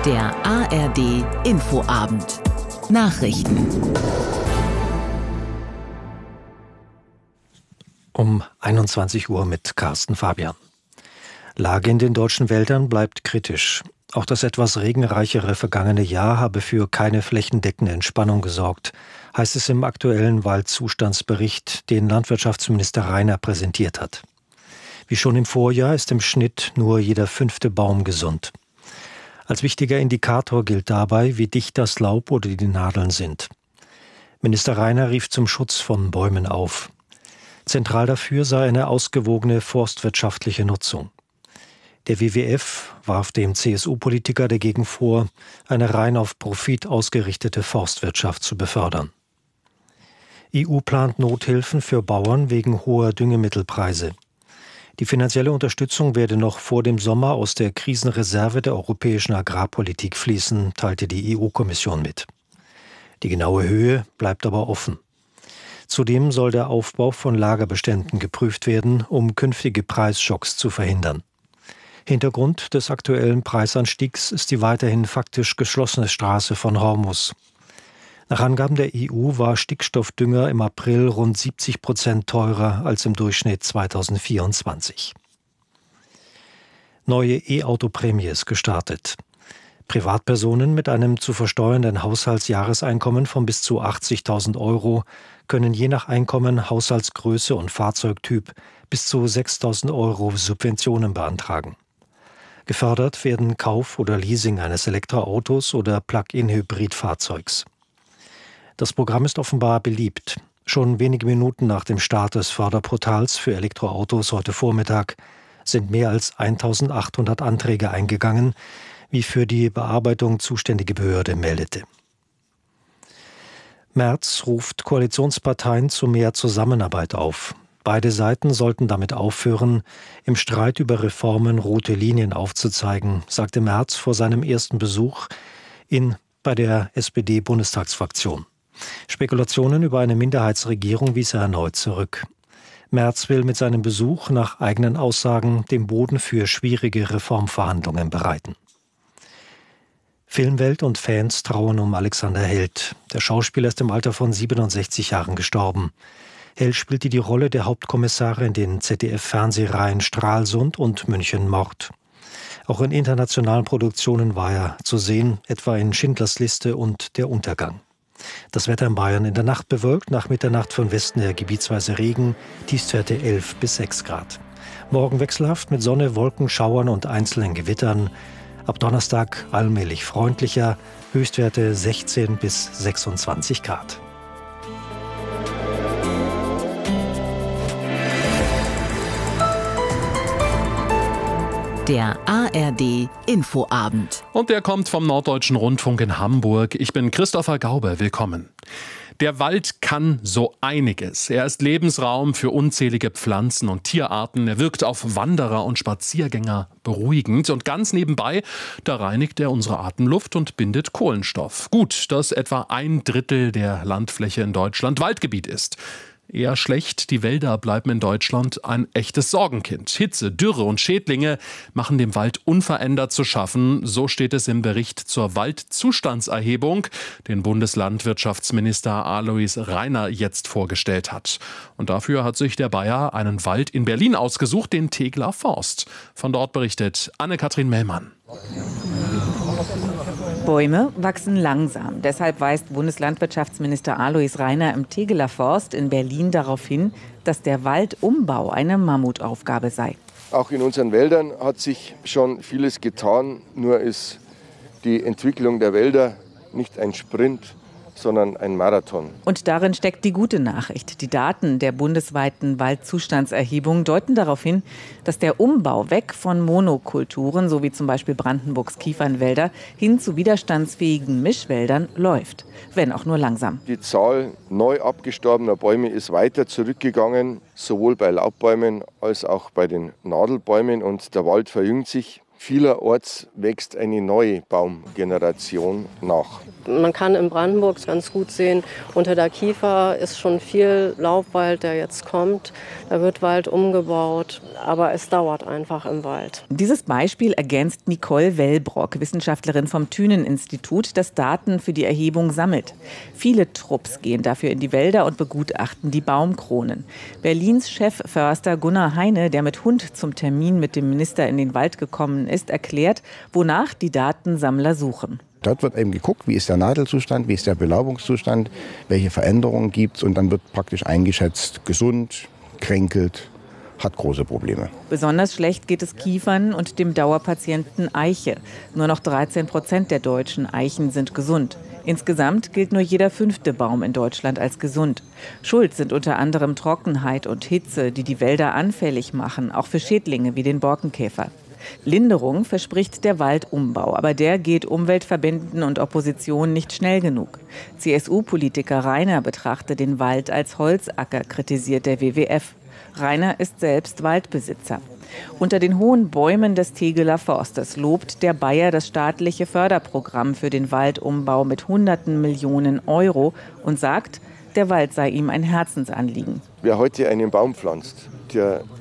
Der ARD Infoabend. Nachrichten. Um 21 Uhr mit Carsten Fabian. Lage in den deutschen Wäldern bleibt kritisch. Auch das etwas regenreichere vergangene Jahr habe für keine flächendeckende Entspannung gesorgt, heißt es im aktuellen Waldzustandsbericht, den Landwirtschaftsminister Rainer präsentiert hat. Wie schon im Vorjahr ist im Schnitt nur jeder 5. Baum gesund. Als wichtiger Indikator gilt dabei, wie dicht das Laub oder die Nadeln sind. Minister Rainer rief zum Schutz von Bäumen auf. Zentral dafür sei eine ausgewogene forstwirtschaftliche Nutzung. Der WWF warf dem CSU-Politiker dagegen vor, eine rein auf Profit ausgerichtete Forstwirtschaft zu befördern. EU plant Nothilfen für Bauern wegen hoher Düngemittelpreise. Die finanzielle Unterstützung werde noch vor dem Sommer aus der Krisenreserve der europäischen Agrarpolitik fließen, teilte die EU-Kommission mit. Die genaue Höhe bleibt aber offen. Zudem soll der Aufbau von Lagerbeständen geprüft werden, um künftige Preisschocks zu verhindern. Hintergrund des aktuellen Preisanstiegs ist die weiterhin faktisch geschlossene Straße von Hormuz. Nach Angaben der EU war Stickstoffdünger im April rund 70% teurer als im Durchschnitt 2024. Neue E-Auto-Prämie ist gestartet. Privatpersonen mit einem zu versteuernden Haushaltsjahreseinkommen von bis zu 80.000 Euro können je nach Einkommen, Haushaltsgröße und Fahrzeugtyp bis zu 6.000 Euro Subventionen beantragen. Gefördert werden Kauf oder Leasing eines Elektroautos oder Plug-in-Hybrid-Fahrzeugs. Das Programm ist offenbar beliebt. Schon wenige Minuten nach dem Start des Förderportals für Elektroautos heute Vormittag sind mehr als 1.800 Anträge eingegangen, wie für die Bearbeitung zuständige Behörde meldete. Merz ruft Koalitionsparteien zu mehr Zusammenarbeit auf. Beide Seiten sollten damit aufhören, im Streit über Reformen rote Linien aufzuzeigen, sagte Merz vor seinem ersten Besuch bei der SPD-Bundestagsfraktion. Spekulationen über eine Minderheitsregierung wies er erneut zurück. Merz will mit seinem Besuch nach eigenen Aussagen den Boden für schwierige Reformverhandlungen bereiten. Filmwelt und Fans trauern um Alexander Held. Der Schauspieler ist im Alter von 67 Jahren gestorben. Held spielte die Rolle der Hauptkommissare in den ZDF-Fernsehreihen Stralsund und München Mord. Auch in internationalen Produktionen war er zu sehen, etwa in Schindlers Liste und Der Untergang. Das Wetter in Bayern in der Nacht bewölkt, nach Mitternacht von Westen her gebietsweise Regen, Tiefstwerte 11 bis 6 Grad. Morgen wechselhaft mit Sonne, Wolken, Schauern und einzelnen Gewittern. Ab Donnerstag allmählich freundlicher, Höchstwerte 16 bis 26 Grad. Der ARD Infoabend. Und der kommt vom Norddeutschen Rundfunk in Hamburg. Ich bin Christopher Gaube. Willkommen. Der Wald kann so einiges. Er ist Lebensraum für unzählige Pflanzen und Tierarten. Er wirkt auf Wanderer und Spaziergänger beruhigend. Und ganz nebenbei, da reinigt er unsere Atemluft und bindet Kohlenstoff. Gut, dass etwa 1/3 der Landfläche in Deutschland Waldgebiet ist. Eher schlecht, die Wälder bleiben in Deutschland ein echtes Sorgenkind. Hitze, Dürre und Schädlinge machen dem Wald unverändert zu schaffen. So steht es im Bericht zur Waldzustandserhebung, den Bundeslandwirtschaftsminister Alois Rainer jetzt vorgestellt hat. Und dafür hat sich der Bayer einen Wald in Berlin ausgesucht, den Tegeler Forst. Von dort berichtet Anne-Kathrin Mellmann. Bäume wachsen langsam. Deshalb weist Bundeslandwirtschaftsminister Alois Rainer im Tegeler Forst in Berlin darauf hin, dass der Waldumbau eine Mammutaufgabe sei. Auch in unseren Wäldern hat sich schon vieles getan. Nur ist die Entwicklung der Wälder nicht ein Sprint, sondern ein Marathon. Und darin steckt die gute Nachricht. Die Daten der bundesweiten Waldzustandserhebung deuten darauf hin, dass der Umbau weg von Monokulturen, so wie zum Beispiel Brandenburgs Kiefernwälder, hin zu widerstandsfähigen Mischwäldern läuft, wenn auch nur langsam. Die Zahl neu abgestorbener Bäume ist weiter zurückgegangen, sowohl bei Laubbäumen als auch bei den Nadelbäumen. Und der Wald verjüngt sich. Vielerorts wächst eine neue Baumgeneration nach. Man kann in Brandenburg ganz gut sehen, unter der Kiefer ist schon viel Laubwald, der jetzt kommt. Da wird Wald umgebaut, aber es dauert einfach im Wald. Dieses Beispiel ergänzt Nicole Wellbrock, Wissenschaftlerin vom Thünen-Institut, das Daten für die Erhebung sammelt. Viele Trupps gehen dafür in die Wälder und begutachten die Baumkronen. Berlins Chefförster Gunnar Heine, der mit Hund zum Termin mit dem Minister in den Wald gekommen ist, erklärt, wonach die Datensammler suchen. Dort wird eben geguckt, wie ist der Nadelzustand, wie ist der Belaubungszustand, welche Veränderungen gibt es und dann wird praktisch eingeschätzt, gesund, kränkelt, hat große Probleme. Besonders schlecht geht es Kiefern und dem Dauerpatienten Eiche. Nur noch 13% der deutschen Eichen sind gesund. Insgesamt gilt nur jeder 5. Baum in Deutschland als gesund. Schuld sind unter anderem Trockenheit und Hitze, die die Wälder anfällig machen, auch für Schädlinge wie den Borkenkäfer. Linderung verspricht der Waldumbau, aber der geht Umweltverbänden und Opposition nicht schnell genug. CSU-Politiker Rainer betrachte den Wald als Holzacker, kritisiert der WWF. Rainer ist selbst Waldbesitzer. Unter den hohen Bäumen des Tegeler Forstes lobt der Bayer das staatliche Förderprogramm für den Waldumbau mit Hunderten Millionen Euro und sagt, der Wald sei ihm ein Herzensanliegen. Wer heute einen Baum pflanzt, der